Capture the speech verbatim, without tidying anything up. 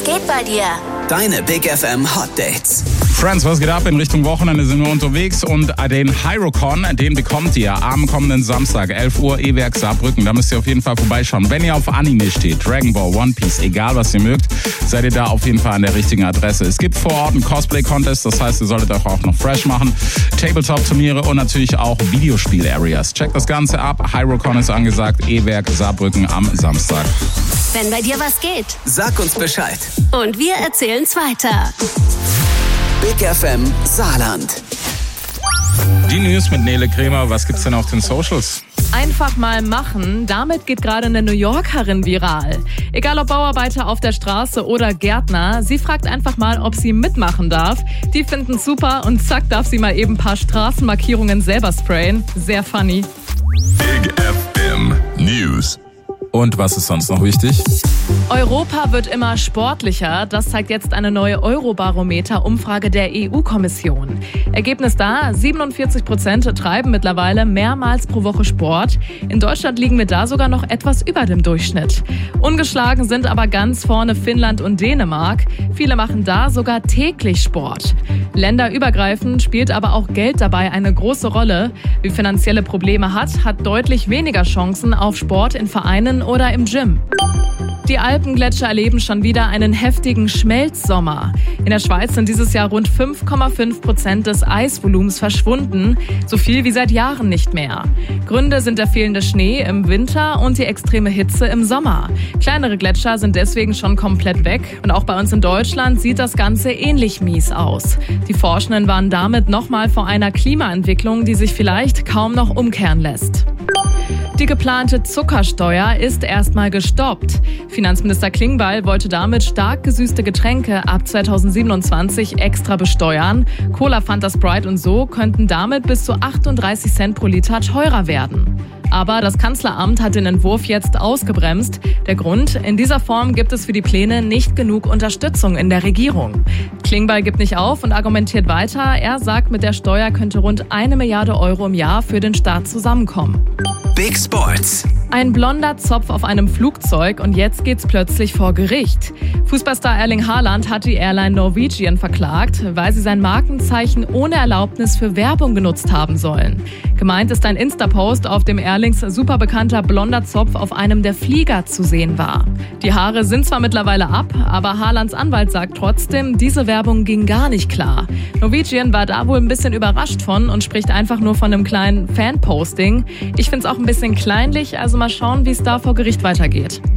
geht bei dir? Deine Big F M Hot Dates. Friends, was geht ab? In Richtung Wochenende sind wir unterwegs und den Hyrocon, den bekommt ihr am kommenden Samstag, elf Uhr, E-Werk Saarbrücken. Da müsst ihr auf jeden Fall vorbeischauen. Wenn ihr auf Anime steht, Dragon Ball, One Piece, egal was ihr mögt, seid ihr da auf jeden Fall an der richtigen Adresse. Es gibt vor Ort einen Cosplay-Contest, das heißt, ihr solltet auch noch fresh machen. Tabletop-Turniere und natürlich auch Videospiel-Areas. Checkt das Ganze ab. Hyrocon ist angesagt, E-Werk Saarbrücken am Samstag. Wenn bei dir was geht, Sag uns Bescheid. und wir erzählen's weiter. Big F M Saarland. Die News mit Nele Kremer. Was gibt's denn auf den Socials? Einfach mal machen, damit geht gerade eine New Yorkerin viral. Egal ob Bauarbeiter auf der Straße oder Gärtner, sie fragt einfach mal, ob sie mitmachen darf. Die finden's super und zack darf sie mal eben ein paar Straßenmarkierungen selber sprayen. Sehr funny. Big F M News. Und was ist sonst noch wichtig? Europa wird immer sportlicher. Das zeigt jetzt eine neue Eurobarometer-Umfrage der E U-Kommission. Ergebnis da, siebenundvierzig Prozent treiben mittlerweile mehrmals pro Woche Sport. In Deutschland liegen wir da sogar noch etwas über dem Durchschnitt. Ungeschlagen sind aber ganz vorne Finnland und Dänemark. Viele machen da sogar täglich Sport. Länderübergreifend spielt aber auch Geld dabei eine große Rolle. Wer finanzielle Probleme hat, hat deutlich weniger Chancen auf Sport in Vereinen oder im Gym. Die Alpengletscher erleben schon wieder einen heftigen Schmelzsommer. In der Schweiz sind dieses Jahr rund fünf Komma fünf Prozent des Eisvolumens verschwunden. So viel wie seit Jahren nicht mehr. Gründe sind der fehlende Schnee im Winter und die extreme Hitze im Sommer. Kleinere Gletscher sind deswegen schon komplett weg. Und auch bei uns in Deutschland sieht das Ganze ähnlich mies aus. Die Forschenden warnen damit nochmal vor einer Klimaentwicklung, die sich vielleicht kaum noch umkehren lässt. Die geplante Zuckersteuer ist erstmal gestoppt. Finanzminister Klingbeil wollte damit stark gesüßte Getränke ab zweitausendsiebenundzwanzig extra besteuern. Cola, Fanta, Sprite und so könnten damit bis zu achtunddreißig Cent pro Liter teurer werden. Aber das Kanzleramt hat den Entwurf jetzt ausgebremst. Der Grund, in dieser Form gibt es für die Pläne nicht genug Unterstützung in der Regierung. Klingbeil gibt nicht auf und argumentiert weiter. Er sagt, mit der Steuer könnte rund eine Milliarde Euro im Jahr für den Staat zusammenkommen. Big Sports. Ein blonder Zopf auf einem Flugzeug und jetzt geht's plötzlich vor Gericht. Fußballstar Erling Haaland hat die Airline Norwegian verklagt, weil sie sein Markenzeichen ohne Erlaubnis für Werbung genutzt haben sollen. Gemeint ist ein Insta-Post, auf dem Erlings super bekannter blonder Zopf auf einem der Flieger zu sehen war. Die Haare sind zwar mittlerweile ab, aber Haalands Anwalt sagt trotzdem, diese Werbung ging gar nicht klar. Norwegian war da wohl ein bisschen überrascht von und spricht einfach nur von einem kleinen Fan-Posting. Ich find's auch ein bisschen kleinlich, also mal schauen, wie es da vor Gericht weitergeht.